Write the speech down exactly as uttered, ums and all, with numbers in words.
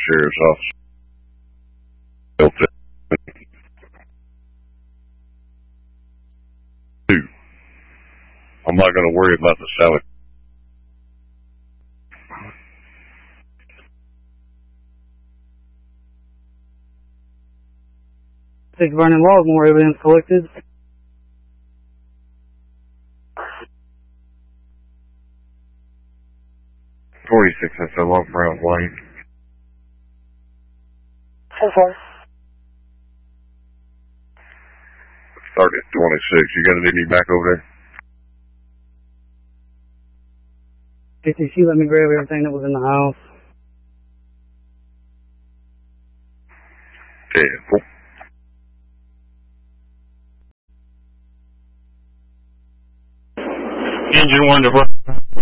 sheriff's office. Two. I'm not going to worry about the Sally. Six Vernon Log, more evidence collected. forty-six, that's a Long Brown Lane. Okay. thirty twenty-six, you got any back over there? fifty, she let me grab everything that was in the house. Yeah, cool. Engine one to